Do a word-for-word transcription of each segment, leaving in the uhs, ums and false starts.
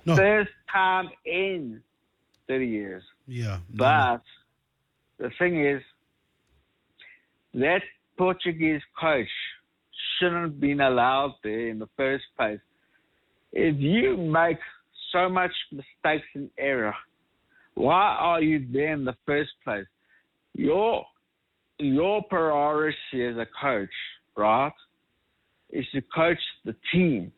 No. First time in thirty years. Yeah. No, But the thing is, that Portuguese coach shouldn't have been allowed there in the first place. If you make so much mistakes and error, why are you there in the first place? Your your priority as a coach, right, is to coach the team.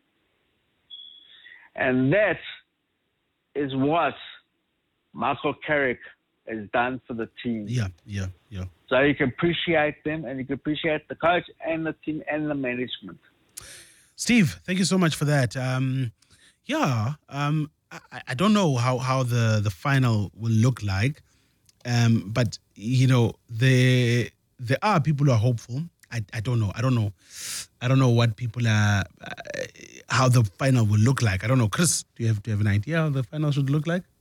And that is what Michael Carrick has done for the team. Yeah, yeah, yeah. So you can appreciate them, and you can appreciate the coach and the team and the management. Steve, thank you so much for that. Um, yeah, um, I, I don't know how, how the, the final will look like, um, but, you know, there, there are people who are hopeful. I, I don't know. I don't know. I don't know what people are, uh, how the final will look like. I don't know. Chris, do you have, do you have an idea how the final should look like?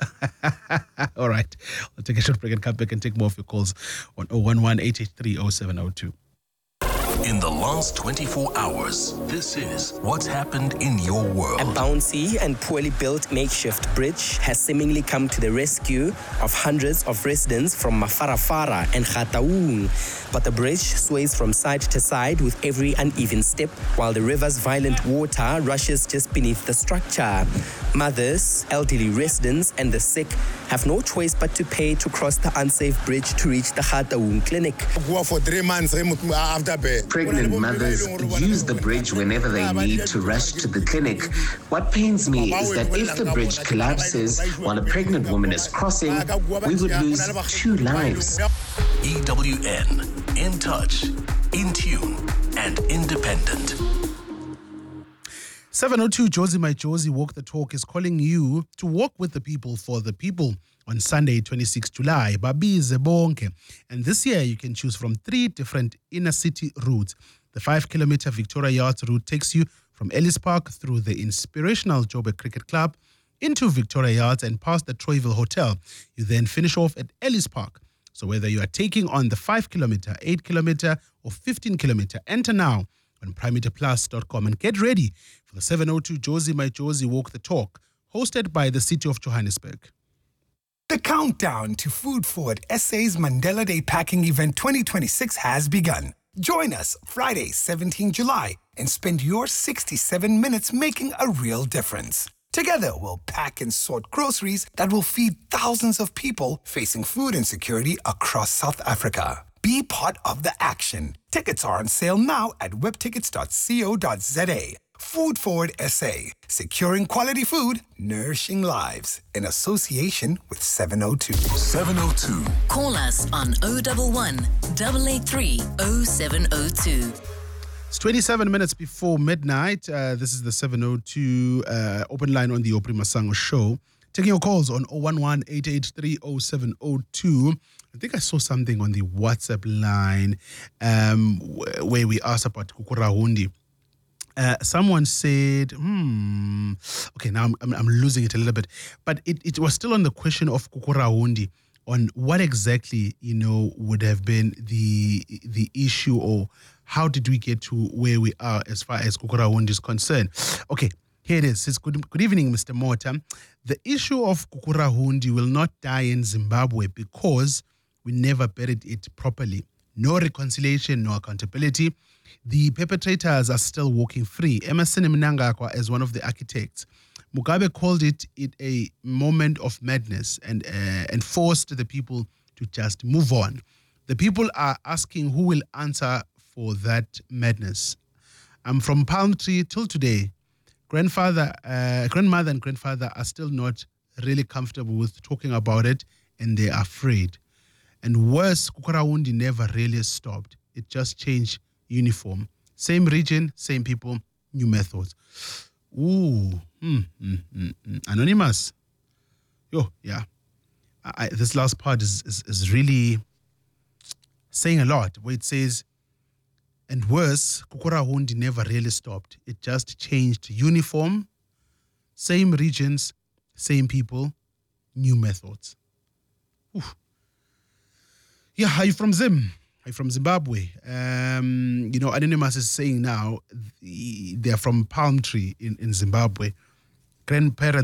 All right. I'll take a short break and come back and take more of your calls on oh one one, eight eight three, oh seven oh two. In the last twenty-four hours, this is what's happened in your world. A bouncy and poorly built makeshift bridge has seemingly come to the rescue of hundreds of residents from Mafarafara and Gautaung. But the bridge sways from side to side with every uneven step, while the river's violent water rushes just beneath the structure. Mothers, elderly residents, and the sick have no choice but to pay to cross the unsafe bridge to reach the Gautaung clinic. For three months after birth. Pregnant mothers use the bridge whenever they need to rush to the clinic. What pains me is that if the bridge collapses while a pregnant woman is crossing, we would lose two lives. E W N, in touch, in tune, and independent. seven oh two, Josie My Josie Walk the Talk is calling you to walk with the people for the people on Sunday, twenty-sixth of July. Babize bonke. And this year you can choose from three different inner city routes. The five kilometer Victoria Yards route takes you from Ellis Park through the inspirational Joburg Cricket Club into Victoria Yards and past the Troyville Hotel. You then finish off at Ellis Park. So whether you are taking on the five kilometer, eight kilometer or fifteen kilometer, enter now on primeter plus dot com and get ready for the seven oh two Josie My Josie Walk the Talk, hosted by the City of Johannesburg. The countdown to Food Forward S A's Mandela Day Packing Event twenty twenty-six has begun. Join us Friday, seventeenth of July, and spend your sixty-seven minutes making a real difference. Together, we'll pack and sort groceries that will feed thousands of people facing food insecurity across South Africa. Be part of the action. Tickets are on sale now at webtickets dot co dot za. Food Forward S A, securing quality food, nourishing lives, in association with seven oh two. seven oh two. Call us on oh one one, eight eight three, oh seven oh two. It's twenty-seven minutes before midnight. Uh, this is the seven oh two uh, open line on the Opri Masango show. Taking your calls on oh one one, eight eight three, oh seven oh two. I think I saw something on the WhatsApp line um, where we asked about Gukurahundi. Uh, someone said, hmm, okay, now I'm, I'm, I'm losing it a little bit, but it, it was still on the question of Gukurahundi, on what exactly, you know, would have been the the issue, or how did we get to where we are as far as Gukurahundi is concerned. Okay, here it is. It says, good, good evening, Mister Mota. The issue of Gukurahundi will not die in Zimbabwe because we never buried it properly. No reconciliation, no accountability. The perpetrators are still walking free. Emerson Mnangagwa, as one of the architects, Mugabe called it, it a moment of madness and, uh, and forced the people to just move on. The people are asking who will answer for that madness. I'm from Palm Tree till today. Grandfather, uh, grandmother and grandfather are still not really comfortable with talking about it, and they're afraid. And worse, Gukurahundi never really stopped. It just changed uniform. Same region, same people, new methods. Ooh, mm, mm, mm, mm. Anonymous. Yo, yeah. I, this last part is, is, is really saying a lot, where it says, and worse, Gukurahundi never really stopped. It just changed uniform, same regions, same people, new methods. Ooh. Yeah, are you from Zim? Are you from Zimbabwe? Um, you know, Anonymous is saying now they're from Palm Tree in, in Zimbabwe. Grandparents